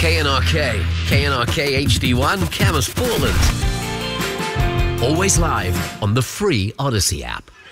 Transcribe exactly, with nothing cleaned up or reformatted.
K N R K, K N R K H D one, Camas, Portland. Always live on the free Odyssey app.